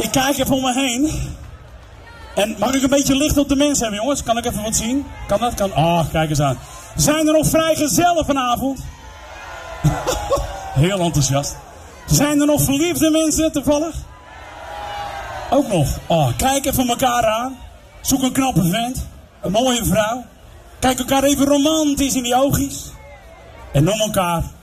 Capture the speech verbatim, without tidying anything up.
Ik kijk even om me heen. En mag ik een beetje licht op de mensen hebben, jongens? Kan ik even wat zien? Kan dat? Kan. Oh, kijk eens aan. Zijn er nog vrijgezellen vanavond? Heel enthousiast. Zijn er nog verliefde mensen toevallig? Ook nog. Oh, kijk even elkaar aan. Zoek een knappe vent. Een mooie vrouw. Kijk elkaar even romantisch in die oogjes. En noem elkaar